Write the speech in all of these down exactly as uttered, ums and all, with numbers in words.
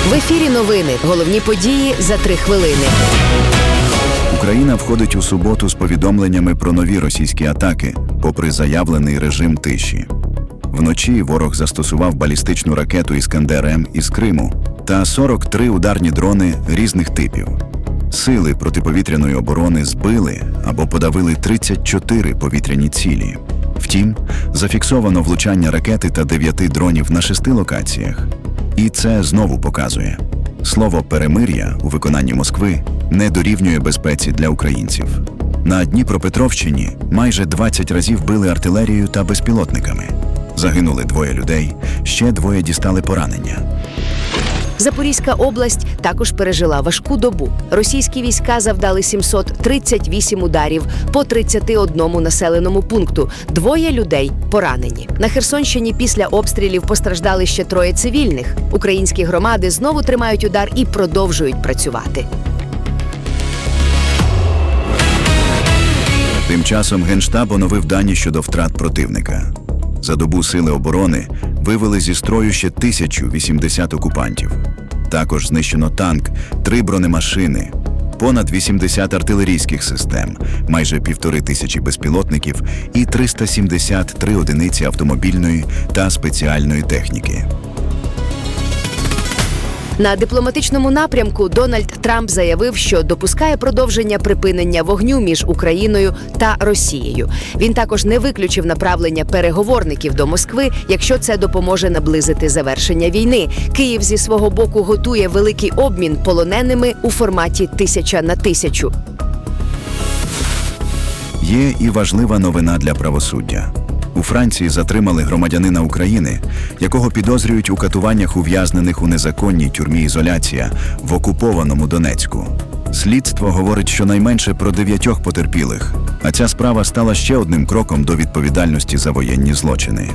В ефірі новини. Головні події за три хвилини. Україна входить у суботу з повідомленнями про нові російські атаки, попри заявлений режим тиші. Вночі ворог застосував балістичну ракету «Іскандер-М» із Криму та сорок три ударні дрони різних типів. Сили протиповітряної оборони збили або подавили тридцять чотири повітряні цілі. Втім, зафіксовано влучання ракети та дев'яти дронів на шести локаціях. І це знову показує – слово «перемир'я» у виконанні Москви не дорівнює безпеці для українців. На Дніпропетровщині майже двадцять разів били артилерією та безпілотниками. Загинули двоє людей, ще двоє дістали поранення. Запорізька область також пережила важку добу. Російські війська завдали сімсот тридцять вісім ударів по тридцяти одному населеному пункту. Двоє людей поранені. На Херсонщині після обстрілів постраждали ще троє цивільних. Українські громади знову тримають удар і продовжують працювати. Тим часом Генштаб оновив дані щодо втрат противника. За добу Сили оборони вивели зі строю ще тисячу вісімдесят окупантів. Також знищено танк, три бронемашини, понад вісімдесят артилерійських систем, майже півтори тисячі безпілотників і триста сімдесят три одиниці автомобільної та спеціальної техніки. На дипломатичному напрямку Дональд Трамп заявив, що допускає продовження припинення вогню між Україною та Росією. Він також не виключив направлення переговорників до Москви, якщо це допоможе наблизити завершення війни. Київ зі свого боку готує великий обмін полоненими у форматі тисяча на тисячу. Є і важлива новина для правосуддя. У Франції затримали громадянина України, якого підозрюють у катуваннях ув'язнених у незаконній тюрмі «Ізоляція» в окупованому Донецьку. Слідство говорить щонайменше про дев'ятьох потерпілих, а ця справа стала ще одним кроком до відповідальності за воєнні злочини.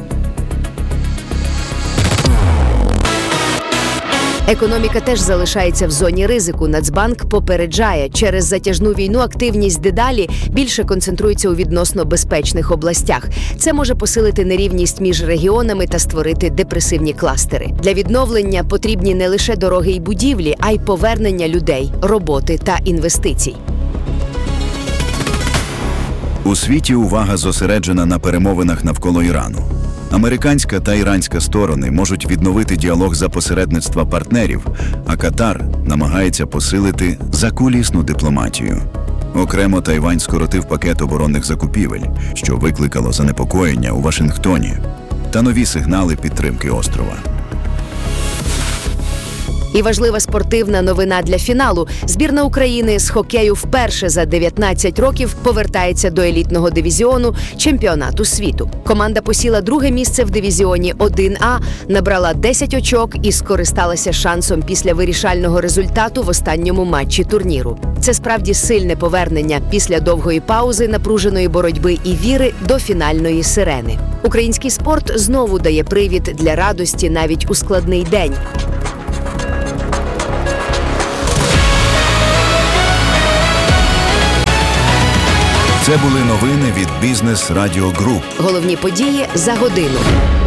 Економіка теж залишається в зоні ризику. Нацбанк попереджає, через затяжну війну активність дедалі більше концентрується у відносно безпечних областях. Це може посилити нерівність між регіонами та створити депресивні кластери. Для відновлення потрібні не лише дороги й будівлі, а й повернення людей, роботи та інвестицій. У світі увага зосереджена на перемовинах навколо Ірану. Американська та іранська сторони можуть відновити діалог за посередництва партнерів, а Катар намагається посилити закулісну дипломатію. Окремо Тайвань скоротив пакет оборонних закупівель, що викликало занепокоєння у Вашингтоні, та нові сигнали підтримки острова. І важлива спортивна новина для фіналу. Збірна України з хокею вперше за дев'ятнадцять років повертається до елітного дивізіону чемпіонату світу. Команда посіла друге місце в дивізіоні один А, набрала десять очок і скористалася шансом після вирішального результату в останньому матчі турніру. Це справді сильне повернення після довгої паузи, напруженої боротьби і віри до фінальної сирени. Український спорт знову дає привід для радості навіть у складний день. Це були новини від Бізнес Радіо Груп. Головні події за годину.